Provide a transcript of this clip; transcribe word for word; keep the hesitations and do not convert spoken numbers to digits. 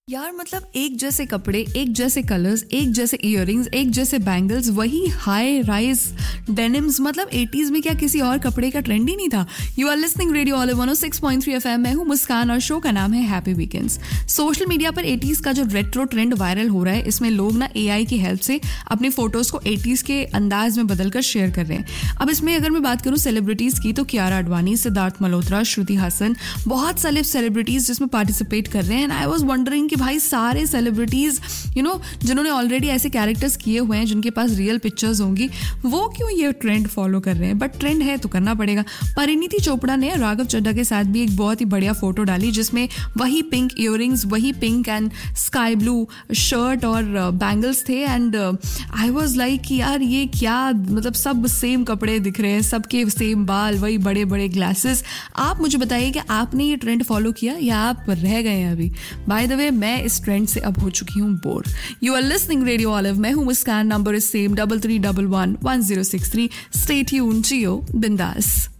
यार मतलब एक जैसे कपड़े, एक जैसे कलर्स, एक जैसे इयररिंग्स, एक जैसे बैंगल्स, वही हाई राइज डेनिम्स, मतलब एटीज़ में क्या किसी और कपड़े का ट्रेंड ही नहीं था। You are listening radio olive one O six point three FM. मैं हूँ मुस्कान और शो का नाम है हैप्पी वीकेंड्स। सोशल मीडिया पर एटीज़ का जो रेट्रो ट्रेंड वायरल हो रहा है, इसमें लोग ना एआई की हेल्प से अपनी फोटोज को एटीज़ के अंदाज में बदलकर शेयर कर रहे हैं। अब इसमें अगर मैं बात करूँ सेलिब्रिटीज की, तो कियारा आडवाणी, सिद्धार्थ मल्होत्रा, श्रुति हासन, बहुत सारे सेलिब्रिटीज जिसमें पार्टिसिपेट कर रहे हैं। एंड आई वाज वंडरिंग कि भाई सारे सेलिब्रिटीज यू नो जिन्होंने ऑलरेडी ऐसे कैरेक्टर्स किए हुए हैं, जिनके पास रियल पिक्चर्स होंगी, वो क्यों ये ट्रेंड फॉलो कर रहे हैं। बट ट्रेंड है तो करना पड़ेगा। परिणीति चोपड़ा ने राघव चड्ढा के साथ भी एक बहुत ही बढ़िया फोटो डाली, जिसमें वही पिंक इयररिंग्स, वही pink and sky blue shirt और बैंगल्स थे। एंड आई वाज लाइक कि यार ये क्या, मतलब सब सेम कपड़े दिख रहे हैं, सबके सेम बाल, वही बड़े बड़े ग्लासेस। आप मुझे बताइए कि आपने ये ट्रेंड फॉलो किया या आप रह गए हैं अभी। बाय द वे, मैं इस ट्रेंड से अब हो चुकी हूँ bore. You are listening radio olive. मैं हूँ मुस्कान। Number is same double three double one one zero six three. Stay tuned, जियो बिंदास।